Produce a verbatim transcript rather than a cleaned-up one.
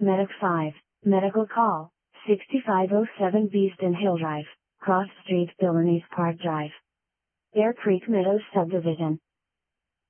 Medic five, Medical Call, sixty-five oh seven Beeston Hill Drive, Cross Street, Billings Park Drive. Bear Creek Meadows Subdivision,